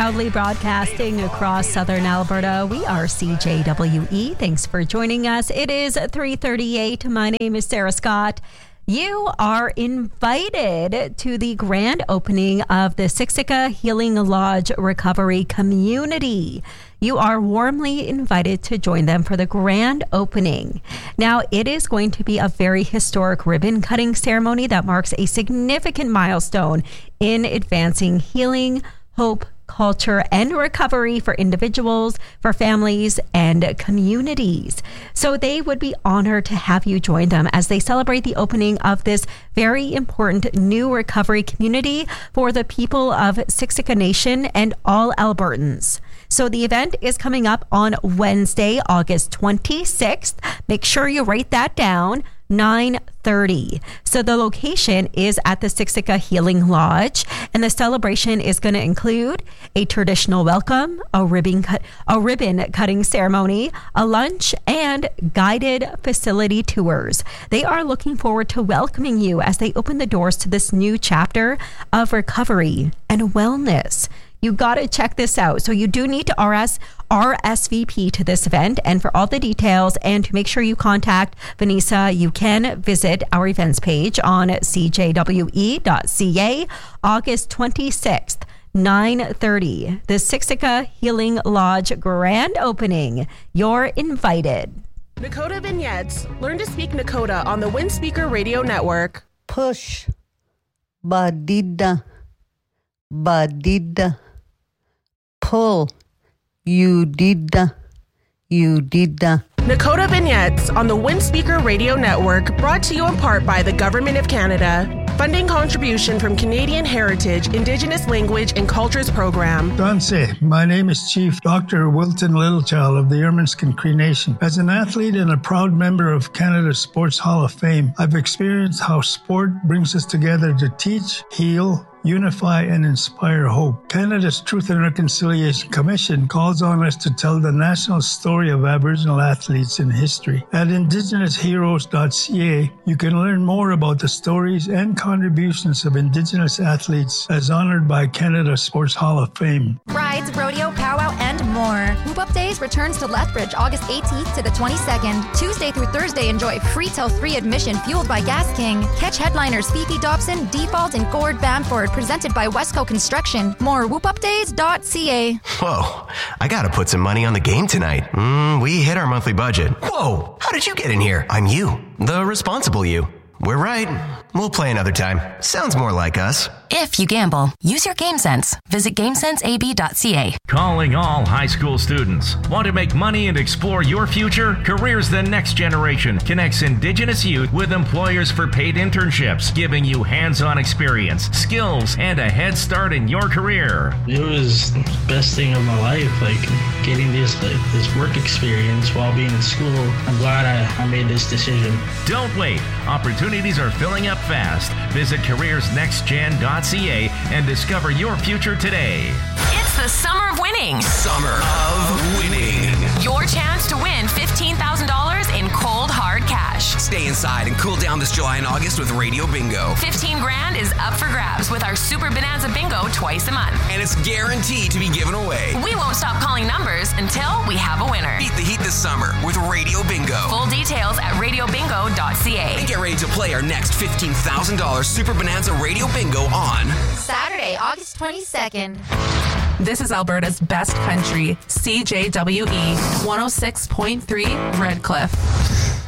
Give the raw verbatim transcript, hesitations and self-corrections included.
Proudly broadcasting across southern Alberta, we are C J W E. Thanks for joining us. It is three thirty-eight. My name is Sarah Scott. You are invited to the grand opening of the Siksika Healing Lodge Recovery Community. You are warmly invited to join them for the grand opening. Now, it is going to be a very historic ribbon cutting ceremony that marks a significant milestone in advancing healing, hope, culture, and recovery for individuals, for families, and communities. So they would be honored to have you join them as they celebrate the opening of this very important new recovery community for the people of Siksika Nation and all Albertans. So the event is coming up on Wednesday, August twenty-sixth. Make sure you write that down. nine thirty. So the location is at the Siksika Healing Lodge, and the celebration is going to include a traditional welcome, a ribbon cut, a ribbon cutting ceremony, a lunch, and guided facility tours. They are looking forward to welcoming you as they open the doors to this new chapter of recovery and wellness. You got to check this out. So you do need to R S, R S V P to this event. And for all the details and to make sure you contact Vanessa, you can visit our events page on c j w e dot c a. August twenty-sixth, nine thirty. The Siksika Healing Lodge grand opening. You're invited. Nakota Vignettes. Learn to speak Nakota on the Windspeaker Radio Network. Push. Badida. Badida. Pull. You did. You did. Nakota Vignettes on the Windspeaker Radio Network, brought to you in part by the Government of Canada. Funding contribution from Canadian Heritage, Indigenous Language and Cultures Program. Danse, my name is Chief Doctor Wilton Littlechild of the Ermineskin Cree Nation. As an athlete and a proud member of Canada's Sports Hall of Fame, I've experienced how sport brings us together to teach, heal, unify, and inspire hope. Canada's Truth and Reconciliation Commission calls on us to tell the national story of Aboriginal athletes in history. At indigenous heroes dot c a, you can learn more about the stories and contributions of Indigenous athletes as honored by Canada's Sports Hall of Fame. Rides, rodeo, powwow, and more. Whoop Up Days returns to Lethbridge August eighteenth to the twenty-second. Tuesday through Thursday, enjoy free till three admission fueled by Gas King. Catch headliners Fifi Dobson, Default, and Gord Bamford, presented by Westco Construction. More whoop up days dot c a. Whoa, I gotta put some money on the game tonight. Mm, we hit our monthly budget. Whoa, how did you get in here? I'm you, the responsible you. We're right. We'll play another time. Sounds more like us. If you gamble, use your game sense. Visit game sense a b dot c a. Calling all high school students. Want to make money and explore your future? Careers the Next Generation connects Indigenous youth with employers for paid internships, giving you hands-on experience, skills, and a head start in your career. It was the best thing of my life, like getting this like, this work experience while being in school. I'm glad I, I made this decision. Don't wait. Opportunities are filling up fast. Visit careers next gen dot c a and discover your future today. It's the summer of winning. Summer of winning. Your chance to win fifteen thousand dollars in cold, hard cash. Stay inside and cool down this July and August with Radio Bingo. fifteen grand is up for grabs with our Super Bonanza Bingo twice a month. And it's guaranteed to be given away. We won't stop calling numbers until we have a winner. Beat the heat this summer with Radio Bingo. Full details at radio bingo dot c a. And get ready to play our next fifteen thousand dollars Super Bonanza Radio Bingo on Saturday, August twenty-second. This is Alberta's best country, C J W E one oh six point three Redcliffe.